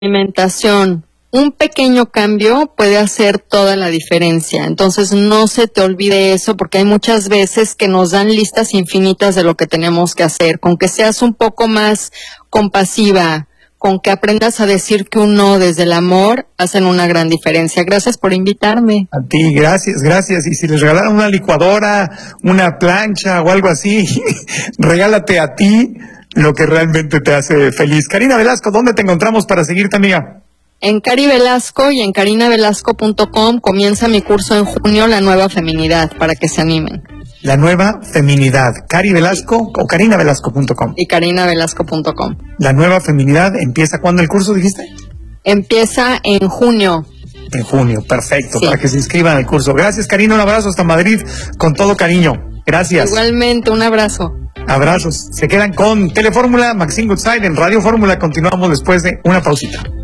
alimentación, un pequeño cambio puede hacer toda la diferencia. Entonces no se te olvide eso, porque hay muchas veces que nos dan listas infinitas de lo que tenemos que hacer. Con que seas un poco más compasiva, con que aprendas a decir que un no desde el amor, hacen una gran diferencia. Gracias por invitarme. A ti, gracias. Y si les regalaran una licuadora, una plancha o algo así, regálate a ti lo que realmente te hace feliz. Karina Velasco, ¿dónde te encontramos para seguirte, amiga? En Cari Velasco y en carinavelasco.com comienza mi curso en junio, La Nueva Feminidad, para que se animen. La Nueva Feminidad, Cari Velasco o carinavelasco.com. Y carinavelasco.com. La Nueva Feminidad, ¿empieza cuándo el curso, dijiste? Empieza en junio. En junio, perfecto, Sí. Para que se inscriban al curso. Gracias, Karina, un abrazo hasta Madrid, con todo cariño. Gracias. Igualmente, un abrazo. Abrazos. Se quedan con Telefórmula, Maxine Goodside en Radio Fórmula. Continuamos después de una pausita.